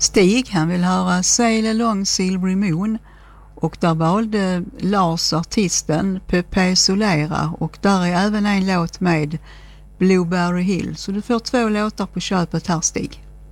Stig, han vill höra Sail Along Silvery Moon, och där valde Lars, artisten, Pepe Solera, och där är även en låt med, Blueberry Hill. Så du får 2 låtar på köpet här, Stig.